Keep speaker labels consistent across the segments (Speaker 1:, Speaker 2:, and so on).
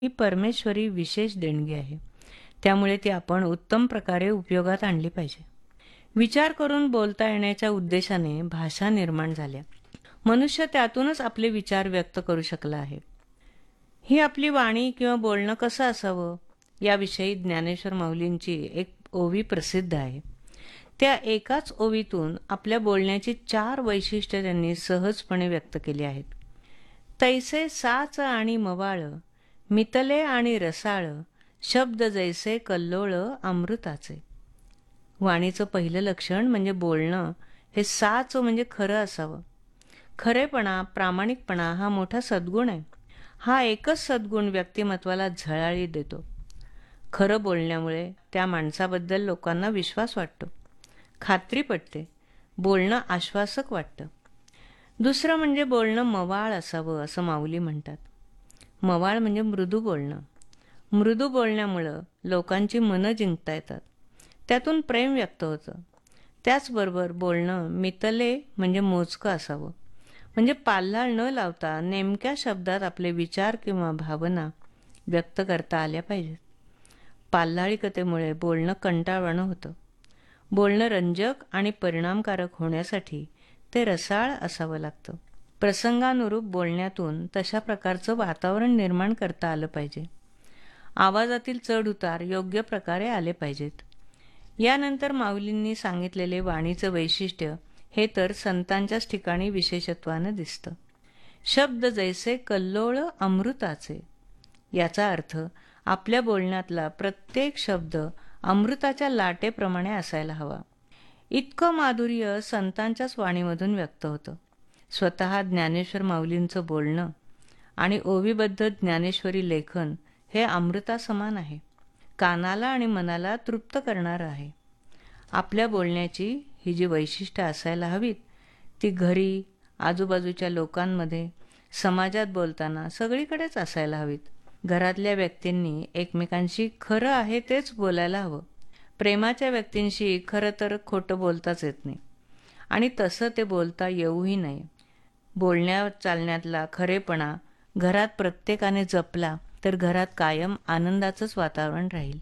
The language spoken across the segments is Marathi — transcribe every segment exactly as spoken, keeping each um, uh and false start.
Speaker 1: ही परमेश्वरी विशेष देणगी आहे. त्यामुळे ती आपण उत्तम प्रकारे उपयोगात आणली पाहिजे. विचार करून बोलता येण्याच्या उद्देशाने भाषा निर्माण झाल्या. मनुष्य त्यातूनच आपले विचार व्यक्त करू शकला आहे. ही आपली वाणी किंवा बोलणं कसं असावं याविषयी ज्ञानेश्वर माऊलींची एक ओवी प्रसिद्ध आहे. त्या एकाच ओवीतून आपल्या बोलण्याची चार वैशिष्ट्ये त्यांनी सहजपणे व्यक्त केली आहेत. तैसे साच आणि मवाळ, मितले आणि रसाळ, शब्द जैसे कल्लोळ अमृताचे. वाणीचं पहिलं लक्षण म्हणजे बोलणं हे साच म्हणजे खरं असावं. खरेपणा, प्रामाणिकपणा हा मोठा सद्गुण आहे. हा एकच सद्गुण व्यक्तिमत्वाला झळाळी देतो. खरं बोलण्यामुळे त्या माणसाबद्दल लोकांना विश्वास वाटतो, खात्री पटते, बोलणं आश्वासक वाटतं. दुसरं म्हणजे बोलणं मवाळ असावं असं माऊली म्हणतात. मवाळ म्हणजे मृदू बोलणं. मृदू बोलण्यामुळं लोकांची मनं जिंकता येतात, त्यातून प्रेम व्यक्त होतं. त्याचबरोबर बोलणं मितले म्हणजे मोजकं असावं, म्हणजे पाल्हाळ न लावता नेमक्या शब्दात आपले विचार किंवा भावना व्यक्त करता आल्या पाहिजेत. पाल्हाळिकतेमुळे बोलणं कंटाळवाणं होतं. बोलणं रंजक आणि परिणामकारक होण्यासाठी ते रसाळ असावं लागतं. प्रसंगानुरूप बोलण्यातून तशा प्रकारचं वातावरण निर्माण करता आलं पाहिजे. आवाजातील चढ उतार योग्य प्रकारे आले पाहिजेत. यानंतर माऊलींनी सांगितलेले वाणीचं वैशिष्ट्य हे तर संतांच्याच ठिकाणी विशेषत्वानं दिसतं. शब्द जैसे कल्लोळ अमृताचे. याचा अर्थ आपल्या बोलण्यातला प्रत्येक शब्द अमृताच्या लाटेप्रमाणे असायला हवा. इतकं माधुर्य संतांच्याच वाणीमधून व्यक्त होतं. स्वतः ज्ञानेश्वर माऊलींचं बोलणं आणि ओवीबद्ध ज्ञानेश्वरी लेखन हे अमृतासमान आहे. कानाला आणि मनाला तृप्त करणारं आहे. आपल्या बोलण्याची ही जी वैशिष्ट्य असायला हवीत ती घरी, आजूबाजूच्या लोकांमध्ये, समाजात बोलताना सगळीकडेच असायला हवीत. घरातल्या व्यक्तींनी एकमेकांशी खरं आहे तेच बोलायला हवं. प्रेमाच्या व्यक्तींशी खरं तर खोटं बोलताच येत नाही आणि तसं ते बोलता येऊही नये. बोलण्या चालण्यातला खरेपणा घरात प्रत्येकाने जपला तर घरात कायम आनंदाचंच वातावरण राहील.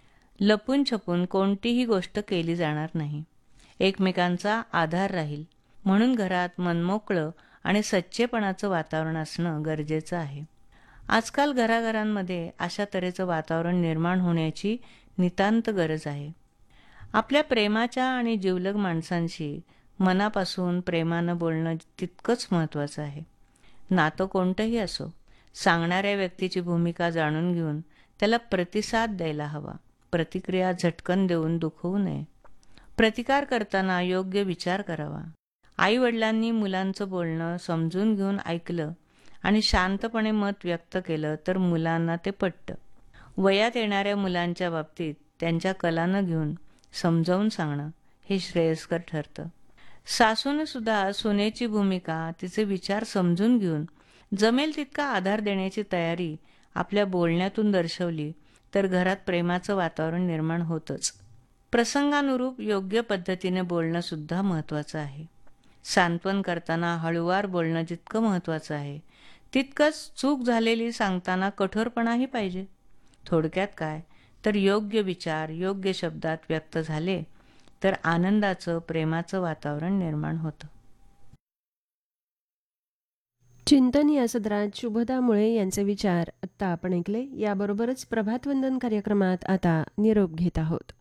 Speaker 1: लपून छपून कोणतीही गोष्ट केली जाणार नाही. एकमेकांचा आधार राहील. म्हणून घरात मनमोकळं आणि सच्चेपणाचं वातावरण असणं गरजेचं आहे. आजकाल घराघरांमध्ये अशा तऱ्हेचं वातावरण निर्माण होण्याची नितांत गरज आहे. आपल्या प्रेमाच्या आणि जिवलग माणसांशी मनापासून प्रेमानं बोलणं तितकंच महत्त्वाचं आहे. नातं कोणतंही असो, सांगणाऱ्या व्यक्तीची भूमिका जाणून घेऊन त्याला प्रतिसाद द्यायला हवा. प्रतिक्रिया झटकन देऊन दुखवू नये. प्रतिकार करताना योग्य विचार करावा. आईवडिलांनी मुलांचं बोलणं समजून घेऊन ऐकलं आणि शांतपणे मत व्यक्त केलं तर मुलांना ते पटतं. वयात येणाऱ्या मुलांच्या बाबतीत त्यांच्या कलानं घेऊन समजावून सांगणं हे श्रेयस्कर ठरतं. सासूनं सुद्धा सुनेची भूमिका, तिचे विचार समजून घेऊन जमेल तितका आधार देण्याची तयारी आपल्या बोलण्यातून दर्शवली तर घरात प्रेमाचं वातावरण निर्माण होतंच. प्रसंगानुरूप योग्य पद्धतीने बोलणं सुद्धा महत्त्वाचं आहे. सांत्वन करताना हळूवार बोलणं जितकं महत्त्वाचं आहे तितकंच चूक झालेली सांगताना कठोरपणाही पाहिजे. थोडक्यात काय तर योग्य विचार योग्य शब्दात व्यक्त झाले तर आनंदाचं, प्रेमाचं वातावरण निर्माण होतं.
Speaker 2: चिंतन या सदरात शुभदा मुळे यांचे विचार आत्ता आपण ऐकले. याबरोबरच प्रभातवंदन कार्यक्रमात आता निरोप घेत आहोत.